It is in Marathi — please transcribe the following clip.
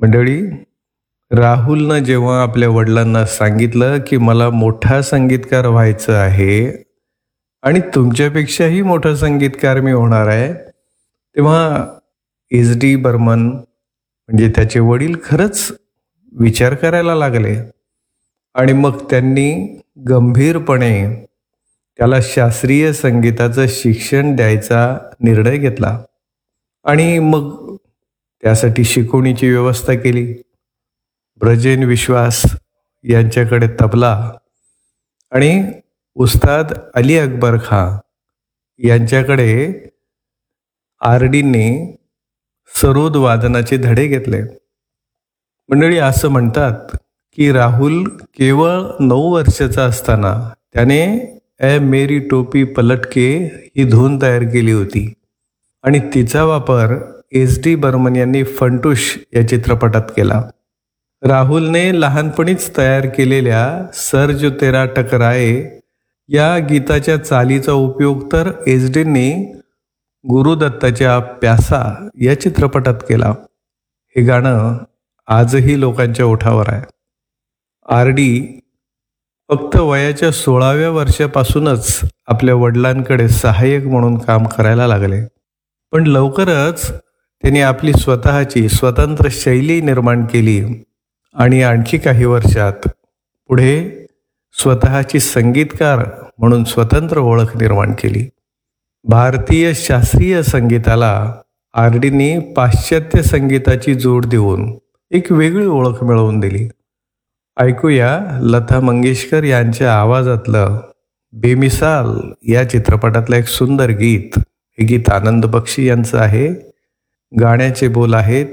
मंडळी, राहुलनं जेव्हा आपल्या वडिलांना सांगितलं की मला मोठा संगीतकार व्हायचं आहे आणि तुमच्यापेक्षाही मोठा संगीतकार मी होणार आहे, तेव्हा एस.डी. बर्मन म्हणजे त्याचे वडील खरंच विचार करायला लागले आणि मग त्यांनी गंभीरपणे त्याला शास्त्रीय संगीताचं शिक्षण द्यायचा निर्णय घेतला आणि मग त्यासाठी शिकवणीची व्यवस्था केली. ब्रजेन विश्वास यांच्याकडे तबला आणि उस्ताद अली अकबर खां यांच्याकडे आर.डी.ने सरोद वादनाचे धडे घेतले. मंडळी, असं म्हणतात की राहुल केवळ 9 वर्षाचा असताना त्याने ए मेरी टोपी पलटके ही धून तयार केली होती आणि तिचा वापर एस.डी. बर्मन यांनी फंटूश या चित्रपटात केला. राहुलने लहानपणीच तयार केलेल्या सर जो तेरा टकराए या गीताच्या चालीचा उपयोग तर एस.डी.ने गुरुदत्ताच्या प्यासा या चित्रपटात केला. हे गाणं आजही लोकांच्या ओठावर आहे. आर.डी. फक्त वयाच्या 16व्या वर्षापासूनच आपल्या वडिलांकडे सहाय्यक म्हणून काम करायला लागले, पण लवकरच त्यांनी आपली स्वतःची स्वतंत्र शैली निर्माण केली आणि आणखी काही वर्षात पुढे स्वतःची संगीतकार म्हणून स्वतंत्र ओळख निर्माण केली. भारतीय शास्त्रीय संगीताला आर.डी.नी पाश्चात्य संगीताची जोड देऊन एक वेगळी ओळख मिळवून दिली. ऐकूया लता मंगेशकर यांच्या आवाजातलं बेमिसाल या चित्रपटातलं एक सुंदर गीत. हे गीत आनंद बक्षी यांचं आहे. गाण्याचे बोल आहेत